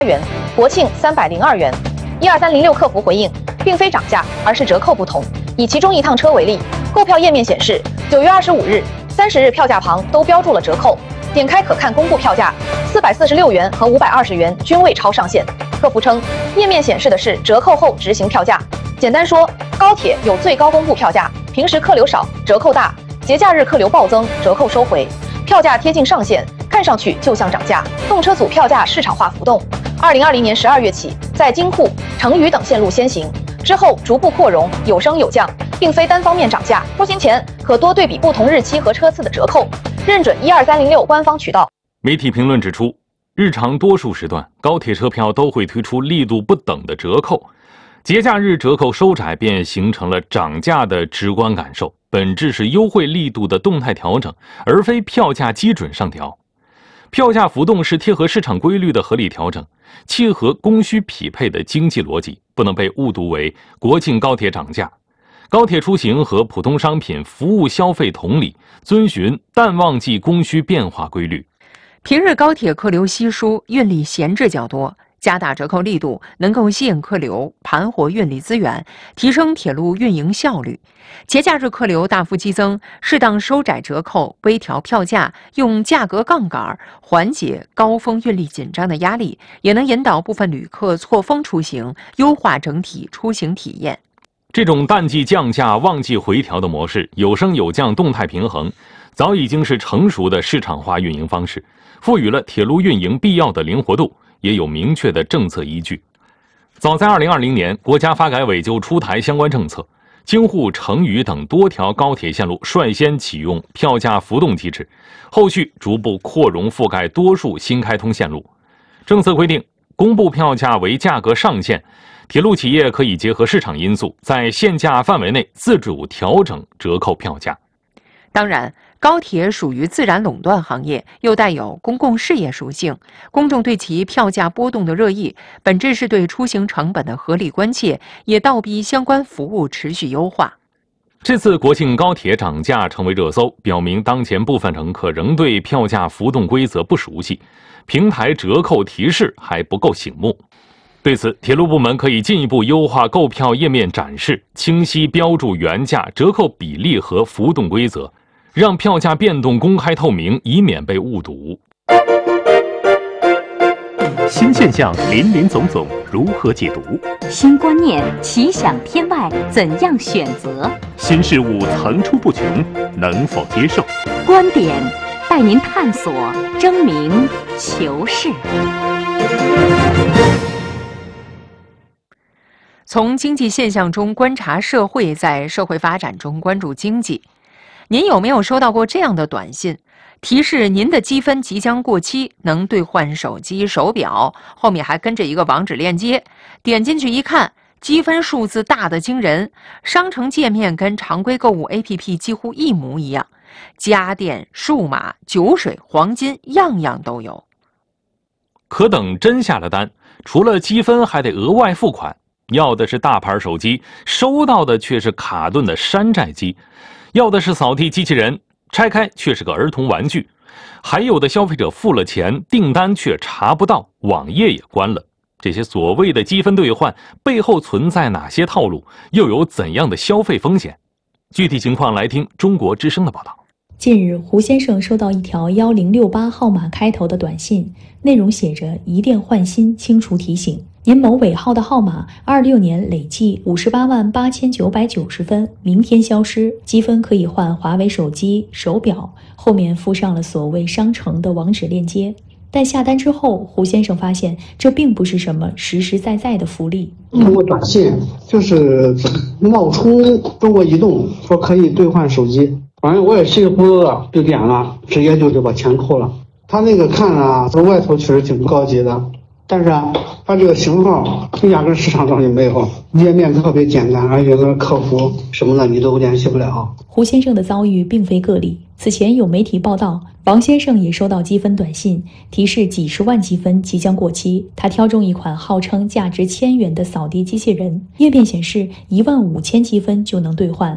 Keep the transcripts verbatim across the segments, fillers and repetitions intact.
元，国庆三百零二元。一二三零六客服回应，并非涨价，而是折扣不同。以其中一趟车为例，购票页面显示，九月二十五日、三十日票价旁都标注了折扣，点开可看公布票价，四百四十六元和五百二十元均未超上限。客服称，页面显示的是折扣后执行票价。简单说，高铁有最高公布票价，平时客流少，折扣大；节假日客流暴增，折扣收回，票价贴近上限。看上去就像涨价。动车组票价市场化浮动，二零二零年十二月起，在京沪、成渝等线路先行，之后逐步扩容，有升有降，并非单方面涨价。出行前可多对比不同日期和车次的折扣，认准一二三零六官方渠道。 媒体评论指出，日常多数时段，高铁车票都会推出力度不等的折扣，节假日折扣收窄便形成了涨价的直观感受，本质是优惠力度的动态调整，而非票价基准上调。票价浮动是贴合市场规律的合理调整，契合供需匹配的经济逻辑，不能被误读为国庆高铁涨价。高铁出行和普通商品服务消费同理，遵循淡旺季供需变化规律。 平日高铁客流稀疏，运力闲置较多，加大折扣力度，能够吸引客流，盘活运力资源，提升铁路运营效率。节假日客流大幅激增，适当收窄折扣，微调票价，用价格杠杆缓解高峰运力紧张的压力，也能引导部分旅客错峰出行，优化整体出行体验。 这种淡季降价、旺季回调的模式，有升有降，动态平衡，早已经是成熟的市场化运营方式，赋予了铁路运营必要的灵活度，也有明确的政策依据。早在二零二零年，国家发改委就出台相关政策，京沪、成渝等多条高铁线路率先启用票价浮动机制，后续逐步扩容覆盖多数新开通线路。政策规定，公布票价为价格上限，铁路企业可以结合市场因素，在限价范围内自主调整折扣票价。 当然，高铁属于自然垄断行业，又带有公共事业属性，公众对其票价波动的热议，本质是对出行成本的合理关切，也倒逼相关服务持续优化。 这次国庆高铁涨价成为热搜，表明当前部分乘客仍对票价浮动规则不熟悉，平台折扣提示还不够醒目。对此，铁路部门可以进一步优化购票页面展示，清晰标注原价、折扣比例和浮动规则，让票价变动公开透明，以免被误读。 新现象林林总总，如何解读？ 新观念奇想天外，怎样选择？ 新事物层出不穷，能否接受？ 观点带您探索，争名求是。 从经济现象中观察社会，在社会发展中关注经济。您有没有收到过这样的短信，提示您的积分即将过期，能兑换手机、手表，后面还跟着一个网址链接，点进去一看，积分数字大得惊人，商城界面跟常规购物 A P P 几乎一模一样，家电、数码、酒水、黄金，样样都有。 可等真下了单，除了积分还得额外付款，要的是大牌手机，收到的却是卡顿的山寨机；要的是扫地机器人，拆开却是个儿童玩具；还有的消费者付了钱，订单却查不到，网页也关了。这些所谓的积分兑换背后存在哪些套路，又有怎样的消费风险？具体情况来听中国之声的报道。 近日，胡先生收到一条一零六八号码开头的短信，内容写着一电换新清除提醒，您某尾号的号码二六年累计五十八万八千九百九十分，明天消失，积分可以换华为手机、手表，后面附上了所谓商城的网址链接。但下单之后，胡先生发现这并不是什么实实在在的福利。 通过短信就是冒充中国移动说可以兑换手机，反正我也稀里糊涂的就点了，直接就就把钱扣了。他那个看着啊，从外头确实挺高级的，但是啊，它这个型号压根市场上就没有，页面特别简单，而且那客服什么的你都联系不了。 胡先生的遭遇并非个例，此前有媒体报道，王先生也收到积分短信，提示几十万积分即将过期。他挑中一款号称价值千元的扫地机器人，页面显示一万五千积分就能兑换。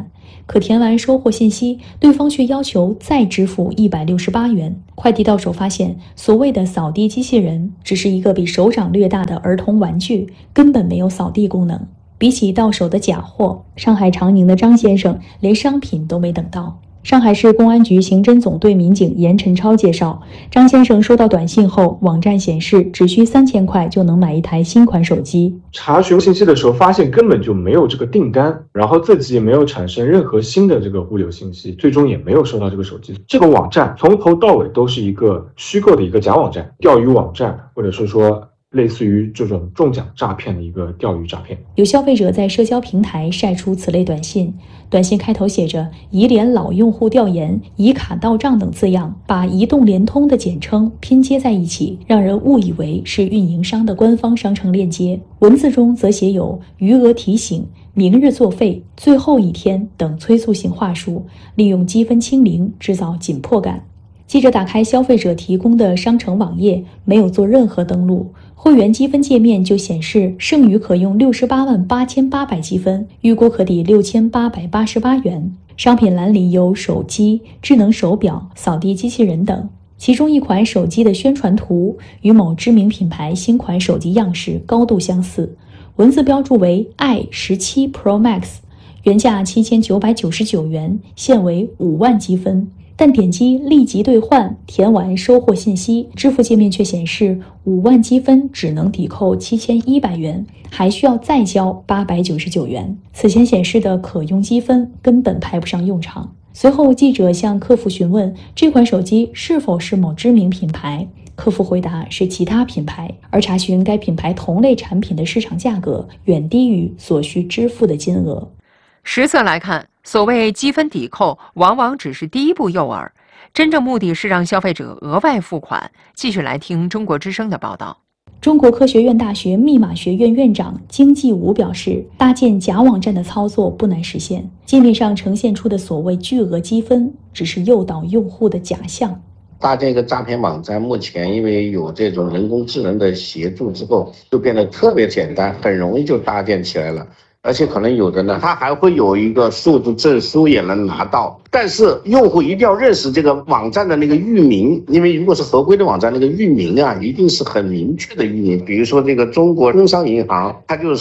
可填完收货信息，对方却要求再支付一百六十八元。快递到手发现，所谓的扫地机器人只是一个比手掌略大的儿童玩具，根本没有扫地功能。比起到手的假货，上海长宁的张先生连商品都没等到。上海市公安局刑侦总队民警严晨超介绍，张先生收到短信后，网站显示只需三千块就能买一台新款手机。 查询信息的时候，发现根本就没有这个订单，然后自己也没有产生任何新的这个物流信息，最终也没有收到这个手机。这个网站从头到尾都是一个虚构的一个假网站、钓鱼网站，或者是说类似于这种中奖诈骗的一个钓鱼诈骗。 有消费者在社交平台晒出此类短信，短信开头写着移联老用户调研、移卡到账等字样，把移动、联通的简称拼接在一起，让人误以为是运营商的官方商城链接。文字中则写有余额提醒、明日作废、最后一天等催促性话术，利用积分清零制造紧迫感。记者打开消费者提供的商城网页，没有做任何登录，会员积分界面就显示剩余可用六十八万八千八百积分，预估可抵六千八百八十八元。商品栏里有手机、智能手表、扫地机器人等，其中一款手机的宣传图与某知名品牌新款手机样式高度相似，文字标注为 i 十七 Pro Max， 原价七千九百九十九元，现为五万积分。但点击立即兑换，填完收货信息，支付界面却显示五万积分只能抵扣七千一百元，还需要再交八百九十九元。此前显示的可用积分根本派不上用场。随后记者向客服询问这款手机是否是某知名品牌，客服回答是其他品牌，而查询该品牌同类产品的市场价格远低于所需支付的金额。 实测来看，所谓积分抵扣往往只是第一步诱饵，真正目的是让消费者额外付款。继续来听中国之声的报道。 中国科学院大学密码学院院长金继武表示，搭建假网站的操作不难实现，界面上呈现出的所谓巨额积分只是诱导用户的假象。 搭建一个诈骗网站，目前因为有这种人工智能的协助之后，就变得特别简单，很容易就搭建起来了。而且可能有的呢，它还会有一个数字证书也能拿到，但是用户一定要认识这个网站的那个域名，因为如果是合规的网站，那个域名啊一定是很明确的域名。比如说这个中国工商银行，它就是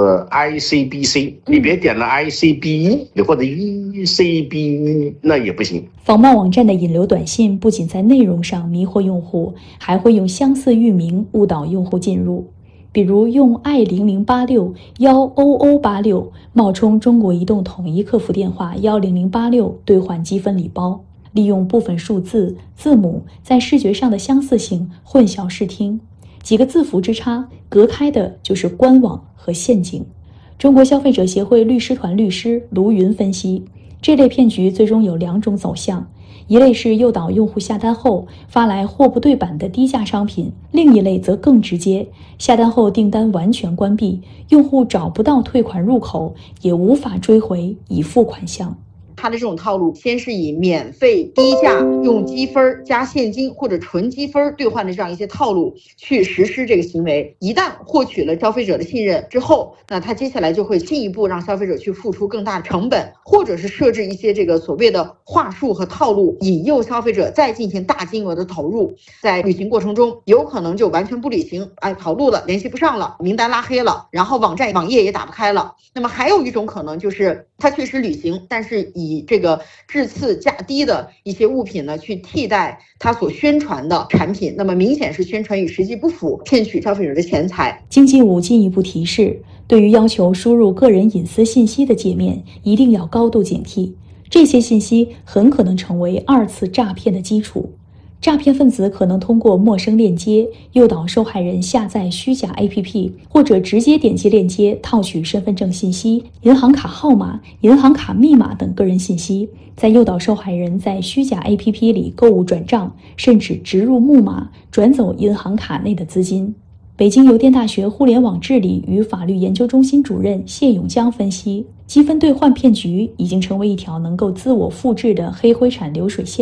I C B C， 你别点了 I C B E 或者 E C B E， 那也不行。 仿冒网站的引流短信不仅在内容上迷惑用户，还会用相似域名误导用户进入。比如用 i 零零八六 一 o o 八六 冒充中国移动统一客服电话一零零八六兑换积分礼包，利用部分数字、字母在视觉上的相似性混淆视听，几个字符之差，隔开的就是官网和陷阱。中国消费者协会律师团律师卢云分析，这类骗局最终有两种走向，一类是诱导用户下单后发来货不对版的低价商品，另一类则更直接，下单后订单完全关闭，用户找不到退款入口，也无法追回已付款项。 它的这种套路，先是以免费低价用积分加现金或者纯积分兑换的这样一些套路去实施这个行为。一旦获取了消费者的信任之后，那它接下来就会进一步让消费者去付出更大的成本，或者是设置一些这个所谓的话术和套路，引诱消费者再进行大金额的投入。在履行过程中，有可能就完全不履行，哎，跑路了，联系不上了，名单拉黑了，然后网站网页也打不开了。那么还有一种可能就是他确实履行，但是以这个质次价低的一些物品呢，去替代他所宣传的产品，那么明显是宣传与实际不符，骗取消费者的钱财。 经济部进一步提示，对于要求输入个人隐私信息的界面，一定要高度警惕，这些信息很可能成为二次诈骗的基础。诈骗分子可能通过陌生链接诱导受害人下载虚假 A P P， 或者直接点击链接套取身份证信息、银行卡号码、银行卡密码等个人信息，再诱导受害人在虚假 A P P 里购物转账，甚至植入木马转走银行卡内的资金。北京邮电大学互联网治理与法律研究中心主任谢永江分析，积分兑换骗局已经成为一条能够自我复制的黑灰产流水线。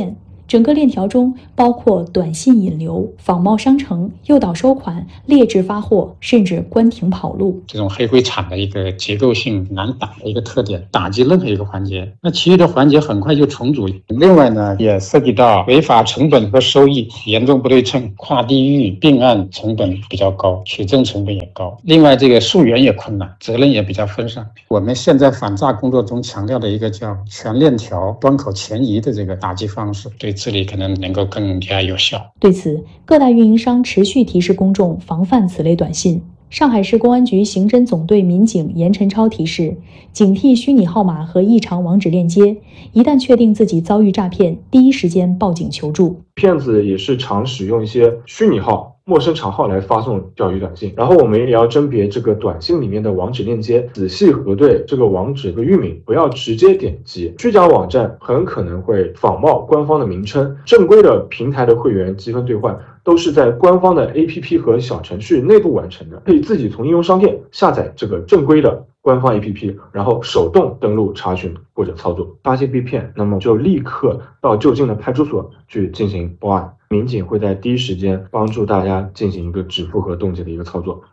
整个链条中包括短信引流、仿冒商城、诱导收款、劣质发货，甚至关停跑路。 这种黑灰产的一个结构性难打的一个特点，打击任何一个环节，那其余的环节很快就重组。另外呢，也涉及到违法成本和收益严重不对称，跨地域并案成本比较高，取证成本也高。另外，这个溯源也困难，责任也比较分散。我们现在反诈工作中强调的一个叫全链条端口前移的这个打击方式，对治理可能能够更加有效。 对此，各大运营商持续提示公众防范此类短信。上海市公安局刑侦总队民警严晨超提示，警惕虚拟号码和异常网址链接，一旦确定自己遭遇诈骗，第一时间报警求助。 骗子也是常使用一些虚拟号、陌生账号来发送钓鱼短信，然后我们也要甄别这个短信里面的网址链接，仔细核对这个网址的域名，不要直接点击。虚假网站很可能会仿冒官方的名称，正规的平台的会员积分兑换都是在官方的 A P P 和小程序内部完成的，可以自己从应用商店下载这个正规的官方 A P P， 然后手动登录查询或者操作。发现被骗，那么就立刻到就近的派出所去进行报案，民警会在第一时间帮助大家进行一个止付和冻结的一个操作。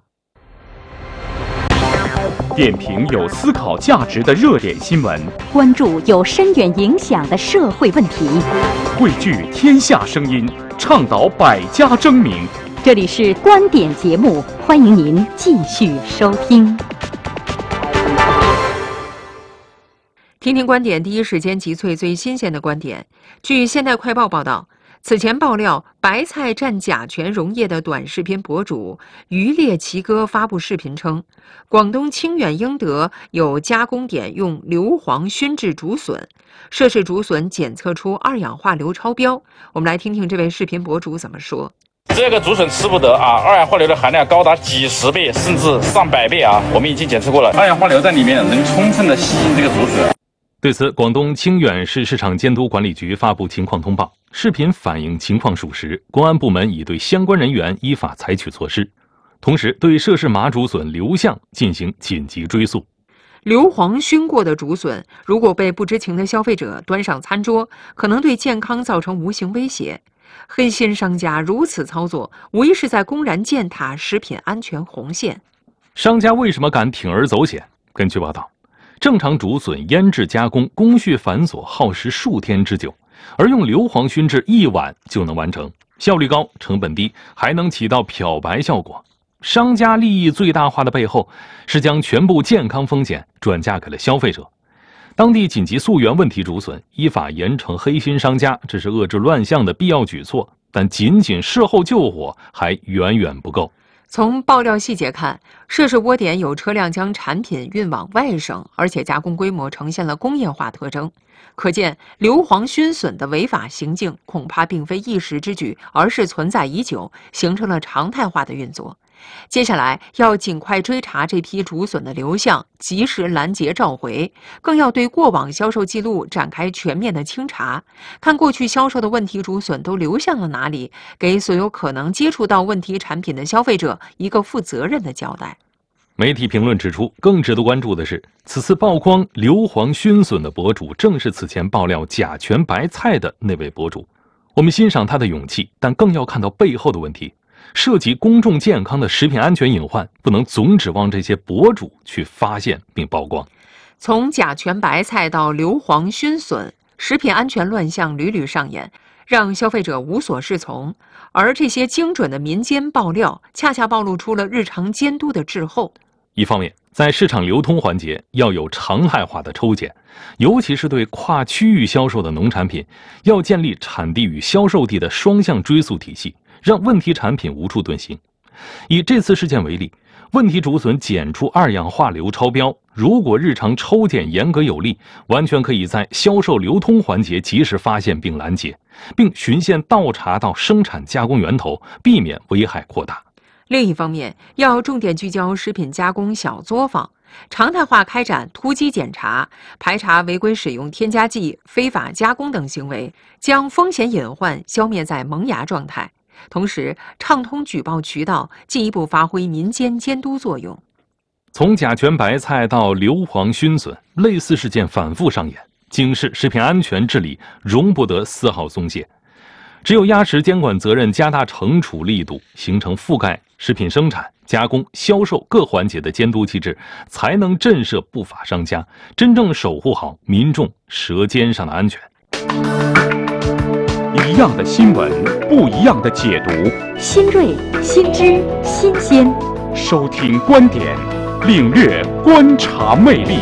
点评有思考价值的热点新闻， 关注有深远影响的社会问题， 汇聚天下声音，倡导百家争鸣。 这里是观点节目，欢迎您继续收听。 听听观点，第一时间集萃最新鲜的观点。据现代快报报道，此前爆料白菜蘸甲醛溶液的短视频博主渔猎奇哥发布视频称，广东清远英德有加工点用硫磺熏制竹笋，涉事竹笋检测出二氧化硫超标。我们来听听这位视频博主怎么说。 这个竹笋吃不得啊，二氧化硫的含量高达几十倍甚至上百倍啊！我们已经检测过了，二氧化硫在里面能充分的吸引这个竹笋。 对此，广东清远市市场监督管理局发布情况通报，视频反映情况属实，公安部门已对相关人员依法采取措施，同时对涉事麻竹笋流向进行紧急追溯。 硫磺熏过的竹笋，如果被不知情的消费者端上餐桌，可能对健康造成无形威胁。黑心商家如此操作，无疑是在公然践踏食品安全红线。 商家为什么敢铤而走险？根据报道，正常竹笋腌制加工工序繁琐，耗时数天之久，而用硫磺熏制一晚就能完成，效率高，成本低，还能起到漂白效果。商家利益最大化的背后，是将全部健康风险转嫁给了消费者。当地紧急溯源问题竹笋，依法严惩黑心商家，这是遏制乱象的必要举措，但仅仅事后救火还远远不够。 从爆料细节看，涉事窝点有车辆将产品运往外省，而且加工规模呈现了工业化特征。可见，硫磺熏笋的违法行径恐怕并非一时之举，而是存在已久，形成了常态化的运作。接下来要尽快追查这批竹笋的流向，及时拦截召回，更要对过往销售记录展开全面的清查，看过去销售的问题竹笋都流向了哪里，给所有可能接触到问题产品的消费者一个负责任的交代。 媒体评论指出，更值得关注的是，此次曝光硫磺熏笋的博主正是此前爆料甲醛白菜的那位博主。我们欣赏他的勇气，但更要看到背后的问题。涉及公众健康的食品安全隐患，不能总指望这些博主去发现并曝光。 从甲醛白菜到硫磺熏笋，食品安全乱象屡屡上演，让消费者无所适从。而这些精准的民间爆料，恰恰暴露出了日常监督的滞后。 一方面，在市场流通环节要有常态化的抽检，尤其是对跨区域销售的农产品，要建立产地与销售地的双向追溯体系，让问题产品无处遁形。以这次事件为例，问题竹笋检出二氧化硫超标，如果日常抽检严格有力，完全可以在销售流通环节及时发现并拦截，并循线倒查到生产加工源头，避免危害扩大。 另一方面，要重点聚焦食品加工小作坊，常态化开展突击检查，排查违规使用添加剂、非法加工等行为，将风险隐患消灭在萌芽状态。同时，畅通举报渠道，进一步发挥民间监督作用。 从甲醛白菜到硫磺熏笋，类似事件反复上演，警示食品安全治理容不得丝毫松懈。 只有压实监管责任，加大惩处力度，形成覆盖食品生产、加工、销售各环节的监督机制，才能震慑不法商家，真正守护好民众舌尖上的安全。 一样的新闻，不一样的解读， 新锐、新知、新鲜。 收听观点，领略观察魅力。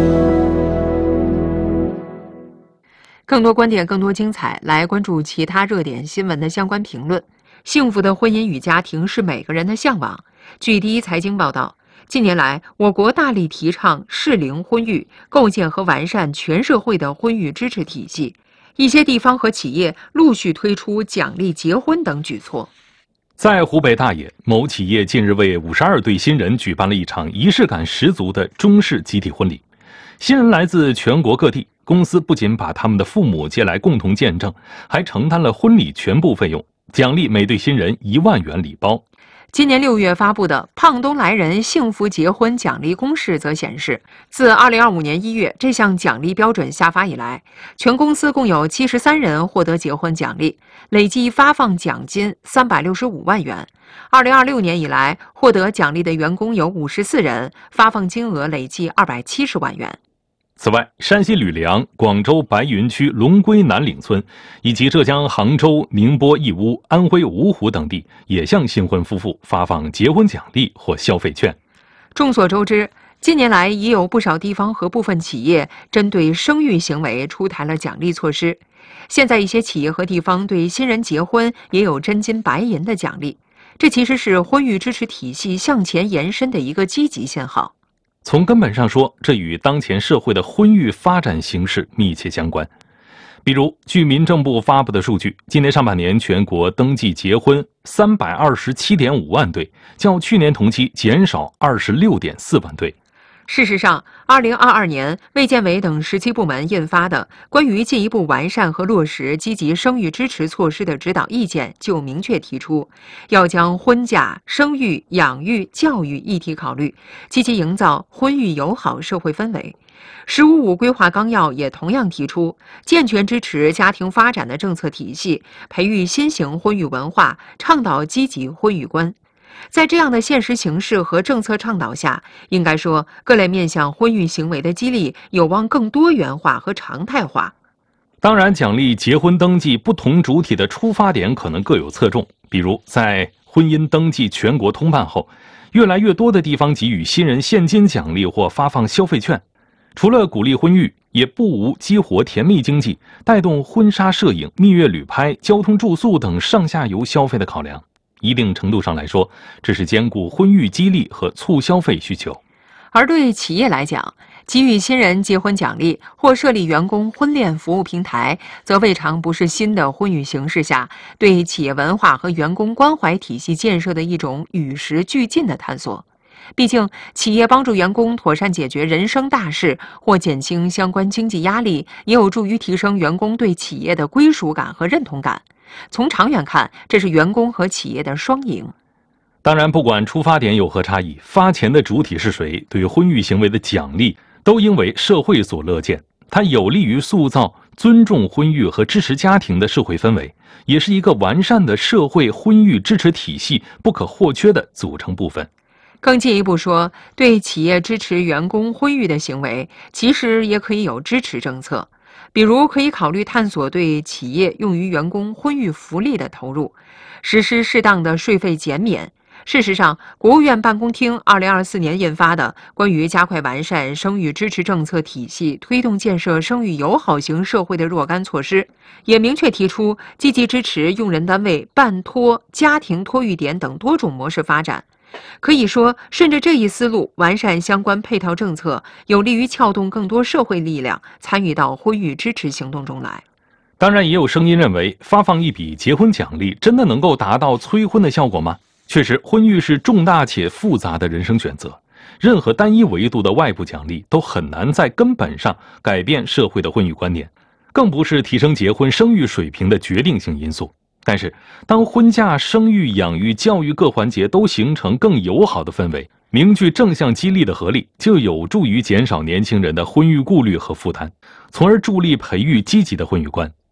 更多观点，更多精彩，来关注其他热点新闻的相关评论。幸福的婚姻与家庭是每个人的向往。据第一财经报道，近年来，我国大力提倡适龄婚育，构建和完善全社会的婚育支持体系。一些地方和企业陆续推出奖励结婚等举措。 在湖北大冶，某企业近日为五十二对新人举办了一场仪式感十足的中式集体婚礼。新人来自全国各地，公司不仅把他们的父母接来共同见证，还承担了婚礼全部费用，奖励每对新人一万元礼包。 今年六月发布的《胖东来人幸福结婚奖励公示》则显示，自二零二五年一月这项奖励标准下发以来，全公司共有七十三人获得结婚奖励，累计发放奖金三百六十五万元。二零二六年以来，获得奖励的员工有五十四人，发放金额累计二百七十万元。 此外，山西吕梁、广州白云区龙归南岭村，以及浙江杭州、宁波义乌、安徽芜湖等地，也向新婚夫妇发放结婚奖励或消费券。 众所周知，近年来已有不少地方和部分企业针对生育行为出台了奖励措施。现在一些企业和地方对新人结婚也有真金白银的奖励，这其实是婚育支持体系向前延伸的一个积极信号。 从根本上说，这与当前社会的婚育发展形势密切相关。比如，据民政部发布的数据，今年上半年全国登记结婚三百二十七点五万对，较去年同期减少二十六点四万对。 事实上，二零二二年，卫健委等十七部门印发的关于进一步完善和落实积极生育支持措施的指导意见就明确提出，要将婚嫁、生育、养育、教育一体考虑，积极营造婚育友好社会氛围。十五五规划纲要也同样提出，健全支持家庭发展的政策体系，培育新型婚育文化，倡导积极婚育观。在这样的现实形势和政策倡导下，应该说，各类面向婚育行为的激励有望更多元化和常态化。 当然，奖励结婚登记不同主体的出发点可能各有侧重。比如，在婚姻登记全国通办后，越来越多的地方给予新人现金奖励或发放消费券。除了鼓励婚育，也不无激活甜蜜经济，带动婚纱摄影、蜜月旅拍、交通住宿等上下游消费的考量。一定程度上来说，这是兼顾婚育激励和促消费需求。 而对企业来讲，给予新人结婚奖励或设立员工婚恋服务平台，则未尝不是新的婚育形势下对企业文化和员工关怀体系建设的一种与时俱进的探索。毕竟，企业帮助员工妥善解决人生大事或减轻相关经济压力，也有助于提升员工对企业的归属感和认同感。从长远看，这是员工和企业的双赢。 当然，不管出发点有何差异，发钱的主体是谁，对婚育行为的奖励都应为社会所乐见。它有利于塑造尊重婚育和支持家庭的社会氛围，也是一个完善的社会婚育支持体系不可或缺的组成部分。 更进一步说，对企业支持员工婚育的行为，其实也可以有支持政策。比如可以考虑探索对企业用于员工婚育福利的投入，实施适当的税费减免。事实上，国务院办公厅二零二四年印发的《关于加快完善生育支持政策体系，推动建设生育友好型社会的若干措施》也明确提出，积极支持用人单位办托、家庭托育点等多种模式发展。可以说，顺着这一思路，完善相关配套政策，有利于撬动更多社会力量参与到婚育支持行动中来。 当然，也有声音认为，发放一笔结婚奖励真的能够达到催婚的效果吗？确实，婚育是重大且复杂的人生选择，任何单一维度的外部奖励都很难在根本上改变社会的婚育观念，更不是提升结婚生育水平的决定性因素。但是，当婚嫁、生育、养育、教育各环节都形成更友好的氛围，凝聚正向激励的合力，就有助于减少年轻人的婚育顾虑和负担，从而助力培育积极的婚育观。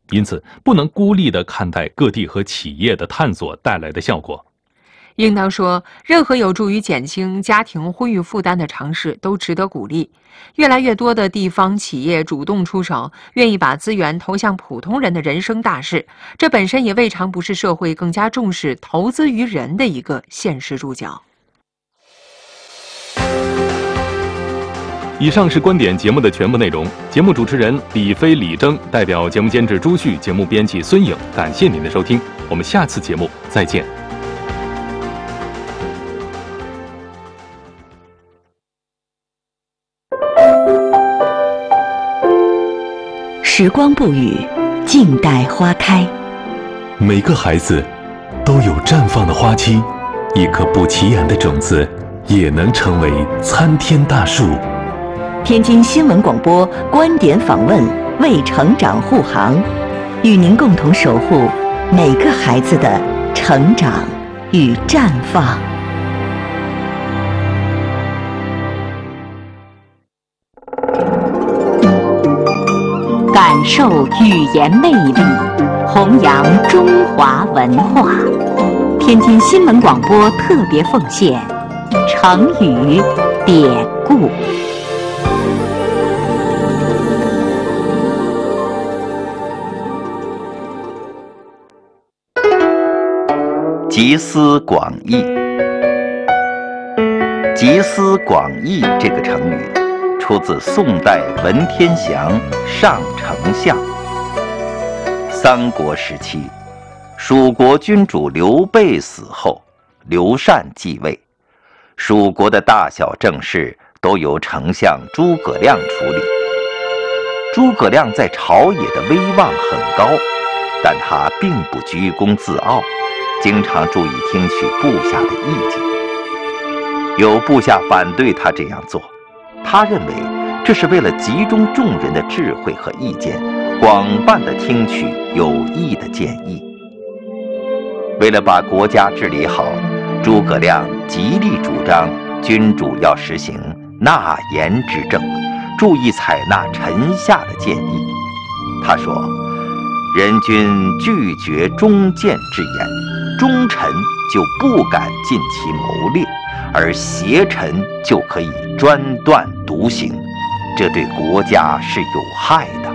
因此不能孤立地看待各地和企业的探索带来的效果。 应当说，任何有助于减轻家庭婚育负担的尝试都值得鼓励。越来越多的地方企业主动出手，愿意把资源投向普通人的人生大事，这本身也未尝不是社会更加重视投资于人的一个现实注脚。 以上是观点节目的全部内容。节目主持人李飞、李征，代表节目监制朱旭、节目编辑孙颖，感谢您的收听，我们下次节目再见。 时光不语，静待花开。 每个孩子都有绽放的花期，一颗不起眼的种子也能成为参天大树。 天津新闻广播观点访问，为成长护航，与您共同守护每个孩子的成长与绽放。 感受语言魅力，弘扬中华文化。天津新闻广播特别奉献成语典故。 集思广益。集思广益这个成语出自宋代文天祥《上丞相》。三国时期，蜀国君主刘备死后，刘禅继位，蜀国的大小政事都由丞相诸葛亮处理。诸葛亮在朝野的威望很高，但他并不居功自傲，经常注意听取部下的意见。有部下反对他这样做，他认为这是为了集中众人的智慧和意见，广泛地听取有益的建议。为了把国家治理好，诸葛亮极力主张君主要实行纳言之政，注意采纳臣下的建议。他说，人君拒绝忠谏之言，忠臣就不敢尽其谋略，而邪臣就可以专断独行，这对国家是有害的。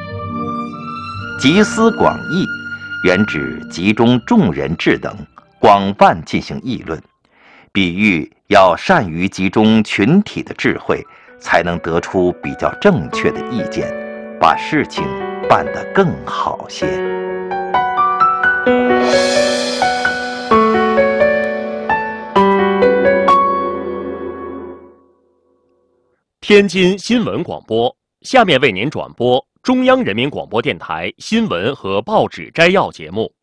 集思广益原指集中众人智能，广泛进行议论，比喻要善于集中群体的智慧，才能得出比较正确的意见，把事情办得更好些。 天津新闻广播，下面为您转播中央人民广播电台新闻和报纸摘要节目。